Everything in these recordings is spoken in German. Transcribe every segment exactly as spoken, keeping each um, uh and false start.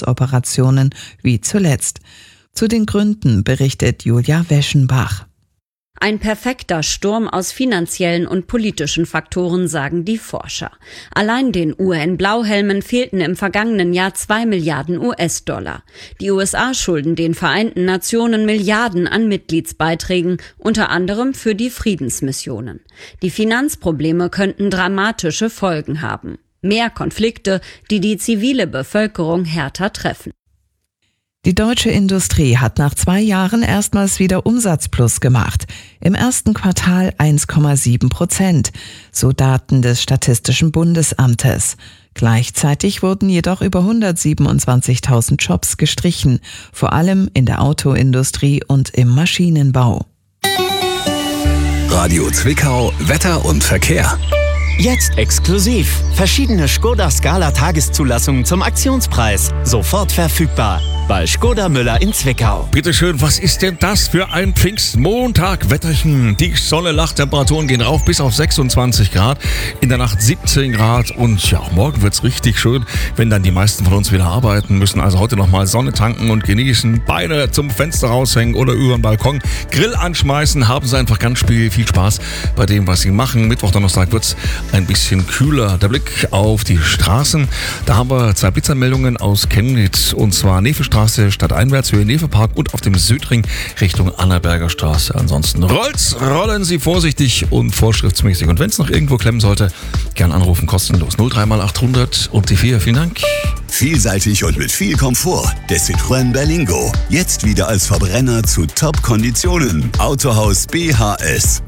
Großoperationen wie zuletzt. Zu den Gründen berichtet Julia Weschenbach. Ein perfekter Sturm aus finanziellen und politischen Faktoren, sagen die Forscher. Allein den U N-Blauhelmen fehlten im vergangenen Jahr zwei Milliarden U S-Dollar. Die U S A schulden den Vereinten Nationen Milliarden an Mitgliedsbeiträgen, unter anderem für die Friedensmissionen. Die Finanzprobleme könnten dramatische Folgen haben. Mehr Konflikte, die die zivile Bevölkerung härter treffen. Die deutsche Industrie hat nach zwei Jahren erstmals wieder Umsatzplus gemacht. Im ersten Quartal eins Komma sieben Prozent, so Daten des Statistischen Bundesamtes. Gleichzeitig wurden jedoch über hundertsiebenundzwanzigtausend Jobs gestrichen, vor allem in der Autoindustrie und im Maschinenbau. Radio Zwickau, Wetter und Verkehr. Jetzt exklusiv. Verschiedene Škoda Scala Tageszulassungen zum Aktionspreis. Sofort verfügbar. Bei Škoda Müller in Zwickau. Bitte schön, was ist denn das für ein Pfingstmontag? Wetterchen. Die Sonne lacht, Temperaturen gehen rauf bis auf sechsundzwanzig Grad. In der Nacht siebzehn Grad. Und ja, morgen wird's richtig schön, wenn dann die meisten von uns wieder arbeiten müssen. Also heute nochmal Sonne tanken und genießen. Beine zum Fenster raushängen oder über den Balkon. Grill anschmeißen. Haben Sie einfach ganz viel, viel Spaß bei dem, was Sie machen. Mittwoch, Donnerstag wird's ein bisschen kühler. Der Blick auf die Straßen. Da haben wir zwei Blitzanmeldungen aus Chemnitz. Und zwar Nevestraße stadteinwärts, Höhe Nevepark und auf dem Südring Richtung Annaberger Straße. Ansonsten rollt's, rollen Sie vorsichtig und vorschriftsmäßig. Und wenn es noch irgendwo klemmen sollte, gern anrufen, kostenlos. null drei mal achthundert und die vier. Vielen Dank. Vielseitig und mit viel Komfort. Der Citroën Berlingo. Jetzt wieder als Verbrenner zu Top-Konditionen. Autohaus B H S.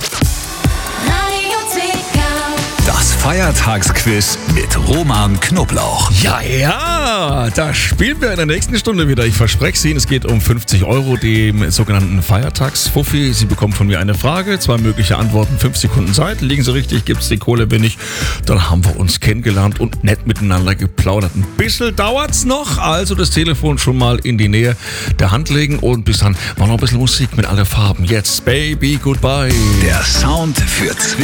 Das Feiertagsquiz mit Roman Knoblauch. Ja, ja, da spielen wir in der nächsten Stunde wieder. Ich verspreche es Ihnen, es geht um fünfzig Euro, dem sogenannten Feiertagsfuffi. Sie bekommen von mir eine Frage, zwei mögliche Antworten, fünf Sekunden Zeit. Liegen Sie richtig, gibt's die Kohle, wenn nicht, dann haben wir uns kennengelernt und nett miteinander geplaudert. Ein bisschen dauert's noch, also das Telefon schon mal in die Nähe der Hand legen und bis dann mal noch ein bisschen Musik mit alle Farben. Jetzt, Baby, Goodbye. Der Sound für Zwickau.